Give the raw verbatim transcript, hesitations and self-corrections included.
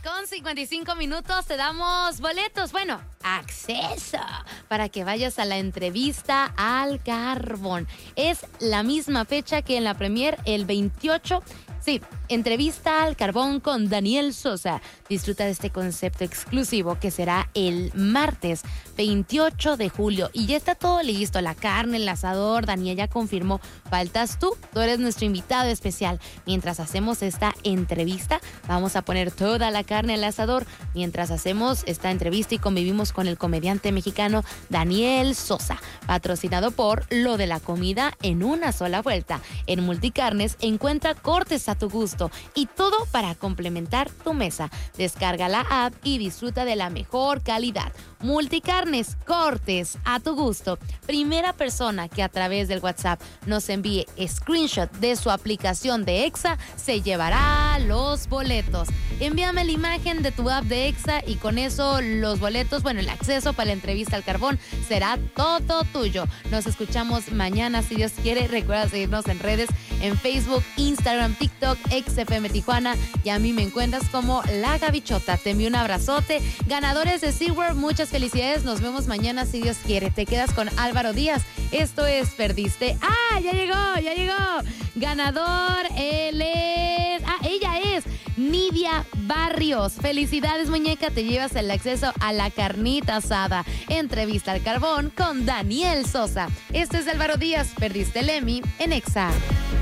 con cincuenta y cinco minutos te damos boletos, bueno, acceso para que vayas a la entrevista al Carbón. Es la misma fecha que en la premier, el veintiocho. Sí, entrevista al Carbón con Daniel Sosa. Disfruta de este concepto exclusivo que será el martes veintiocho de julio. Y ya está todo listo, la carne, el asador. Daniel ya confirmó, faltas tú, tú eres nuestro invitado especial. Mientras hacemos esta entrevista, vamos a poner toda la carne al asador. Mientras hacemos esta entrevista y convivimos con el comediante mexicano Daniel Sosa. Patrocinado por Lo de la Comida en una sola vuelta. En Multicarnes encuentra cortes a tu gusto y todo para complementar tu mesa. Descarga la app y disfruta de la mejor calidad. Multicarnes, cortes a tu gusto. Primera persona que a través del WhatsApp nos envíe screenshot de su aplicación de Exa se llevará los boletos. Envíame la imagen de tu app de Exa y con eso los boletos, bueno, el acceso para la entrevista al Carbón será todo tuyo. Nos escuchamos mañana si Dios quiere. Recuerda seguirnos en redes, en Facebook, Instagram, TikTok, X F M Tijuana, y a mí me encuentras como La Gavichota. Te envío un abrazote. Ganadores de SeaWorld, muchas felicidades. Nos vemos mañana si Dios quiere. Te quedas con Álvaro Díaz. Esto es Perdiste. ¡Ah! Ya llegó, ya llegó. Ganador, él es... Ah, ella es Nidia Barrios. Felicidades, muñeca. Te llevas el acceso a la carnita asada. Entrevista al Carbón con Daniel Sosa. Este es Álvaro Díaz. Perdiste el Emmy en Exa.